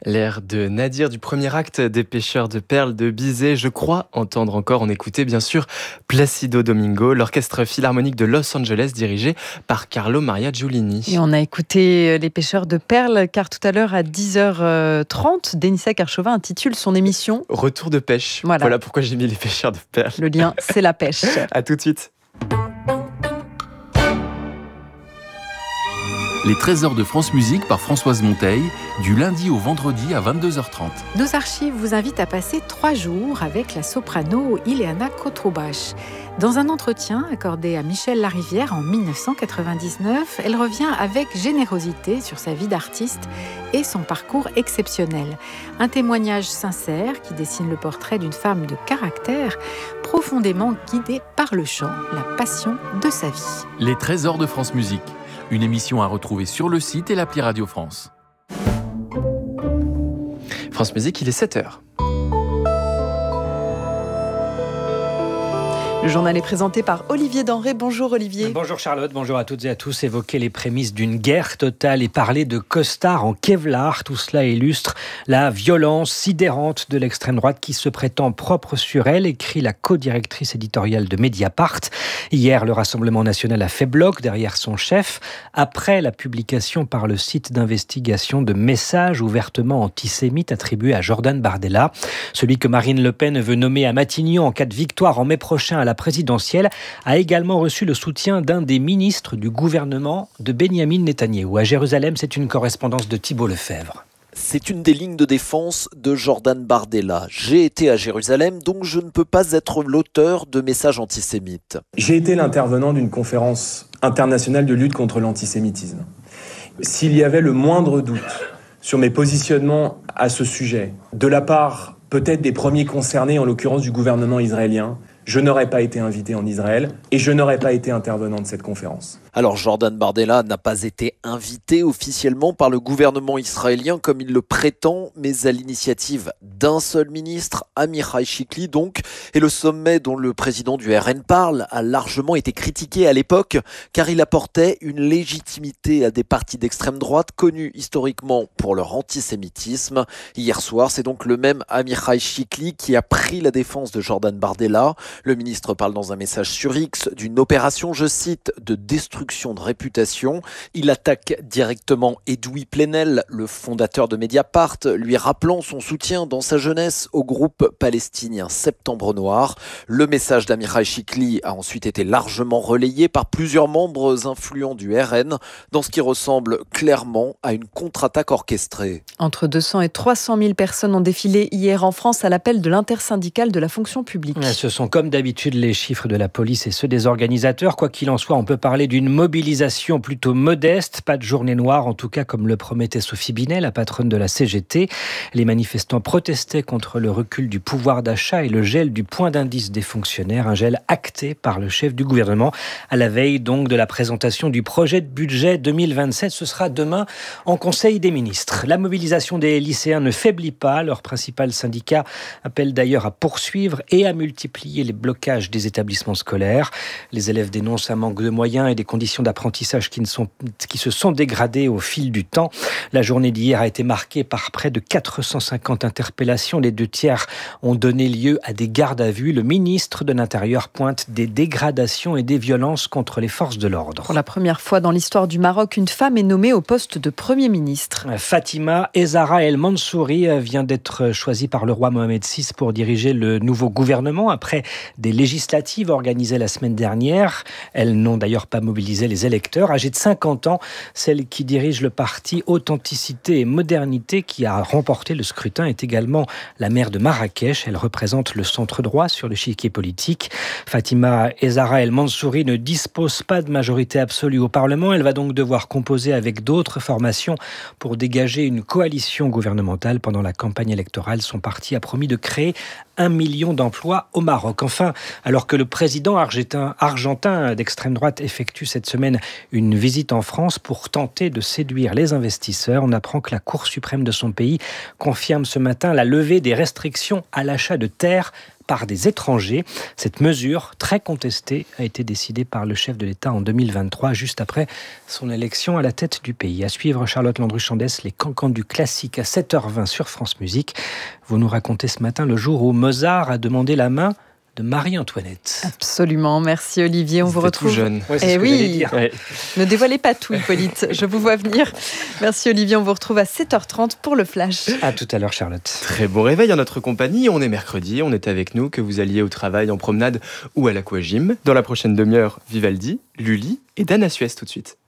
L'air de Nadir du premier acte des Pêcheurs de perles de Bizet. Je crois entendre encore, on écoutait bien sûr Placido Domingo, l'orchestre philharmonique de Los Angeles dirigé par Carlo Maria Giulini. Et on a écouté les Pêcheurs de perles car tout à l'heure à 10h30, Dénissa Karchova intitule son émission Retour de pêche. Voilà pourquoi j'ai mis les Pêcheurs de perles. Le lien, c'est la pêche. À tout de suite. Les Trésors de France Musique par Françoise Monteil, du lundi au vendredi à 22h30. Nos archives vous invitent à passer 3 jours avec la soprano Ileana Kotrubach. Dans un entretien accordé à Michel Larivière en 1999, elle revient avec générosité sur sa vie d'artiste et son parcours exceptionnel. Un témoignage sincère qui dessine le portrait d'une femme de caractère profondément guidée par le chant, la passion de sa vie. Les Trésors de France Musique. Une émission à retrouver sur le site et l'appli Radio France. France Musique, il est 7h. Le journal est présenté par Olivier Denré. Bonjour Olivier. Bonjour Charlotte, bonjour à toutes et à tous. Évoquer les prémices d'une guerre totale et parler de costards en Kevlar, tout cela illustre la violence sidérante de l'extrême droite qui se prétend propre sur elle, écrit la co-directrice éditoriale de Mediapart. Hier, le Rassemblement national a fait bloc derrière son chef, après la publication par le site d'investigation de messages ouvertement antisémites attribués à Jordan Bardella, celui que Marine Le Pen veut nommer à Matignon en cas de victoire en mai prochain à la présidentielle, a également reçu le soutien d'un des ministres du gouvernement de Benyamin Netanyahou. À Jérusalem, c'est une correspondance de Thibault Lefebvre. C'est une des lignes de défense de Jordan Bardella. J'ai été à Jérusalem, donc je ne peux pas être l'auteur de messages antisémites. J'ai été l'intervenant d'une conférence internationale de lutte contre l'antisémitisme. S'il y avait le moindre doute sur mes positionnements à ce sujet, de la part peut-être des premiers concernés, en l'occurrence du gouvernement israélien, je n'aurais pas été invité en Israël et je n'aurais pas été intervenant de cette conférence. Alors Jordan Bardella n'a pas été invité officiellement par le gouvernement israélien comme il le prétend, mais à l'initiative d'un seul ministre, Amichai Shikli donc, et le sommet dont le président du RN parle a largement été critiqué à l'époque car il apportait une légitimité à des partis d'extrême droite connus historiquement pour leur antisémitisme. Hier soir, c'est donc le même Amichai Shikli qui a pris la défense de Jordan Bardella. Le ministre parle dans un message sur X d'une opération, je cite, de destruction de réputation. Il attaque directement Edoui Plenel, le fondateur de Mediapart, lui rappelant son soutien dans sa jeunesse au groupe palestinien Septembre Noir. Le message d'Amichai Shikli a ensuite été largement relayé par plusieurs membres influents du RN, dans ce qui ressemble clairement à une contre-attaque orchestrée. Entre 200 et 300 000 personnes ont défilé hier en France à l'appel de l'intersyndicale de la fonction publique. Ce sont comme d'habitude les chiffres de la police et ceux des organisateurs. Quoi qu'il en soit, on peut parler d'une mobilisation plutôt modeste. Pas de journée noire, en tout cas comme le promettait Sophie Binet, la patronne de la CGT. Les manifestants protestaient contre le recul du pouvoir d'achat et le gel du point d'indice des fonctionnaires. Un gel acté par le chef du gouvernement à la veille donc de la présentation du projet de budget 2027. Ce sera demain en Conseil des ministres. La mobilisation des lycéens ne faiblit pas. Leur principal syndicat appelle d'ailleurs à poursuivre et à multiplier les blocages des établissements scolaires. Les élèves dénoncent un manque de moyens et des conditions d'apprentissage qui se sont dégradées au fil du temps. La journée d'hier a été marquée par près de 450 interpellations. Les 2/3 ont donné lieu à des gardes à vue. Le ministre de l'Intérieur pointe des dégradations et des violences contre les forces de l'ordre. Pour la première fois dans l'histoire du Maroc, une femme est nommée au poste de Premier ministre. Fatima Ezzara El Mansouri vient d'être choisie par le roi Mohamed VI pour diriger le nouveau gouvernement après des législatives organisées la semaine dernière. Elles n'ont d'ailleurs pas mobilisé les électeurs. Âgée de 50 ans, celle qui dirige le parti Authenticité et Modernité qui a remporté le scrutin est également la maire de Marrakech. Elle représente le centre droit sur l'échiquier politique. Fatima Ezzara El Mansouri ne dispose pas de majorité absolue au Parlement. Elle va donc devoir composer avec d'autres formations pour dégager une coalition gouvernementale. Pendant la campagne électorale, son parti a promis de créer 1 million d'emplois au Maroc. Enfin, alors que le président argentin d'extrême droite effectue cette semaine une visite en France pour tenter de séduire les investisseurs, on apprend que la Cour suprême de son pays confirme ce matin la levée des restrictions à l'achat de terres par des étrangers. Cette mesure, très contestée, a été décidée par le chef de l'État en 2023, juste après son élection à la tête du pays. À suivre, Charlotte Landru-Chandès, les cancans du classique à 7h20 sur France Musique. Vous nous racontez ce matin le jour où Mozart a demandé la main de Marie-Antoinette. Absolument, merci Olivier. On vous retrouve. Tout jeune. Ouais, c'est ce que j'allais dire. Ouais. Ne dévoilez pas tout, Hippolyte. Je vous vois venir. Merci Olivier. On vous retrouve à 7h30 pour le flash. À tout à l'heure, Charlotte. Très bon réveil en notre compagnie. On est mercredi, on est avec nous, que vous alliez au travail, en promenade ou à l'aquagym. Dans la prochaine demi-heure, Vivaldi, Lully et Dana Suez tout de suite.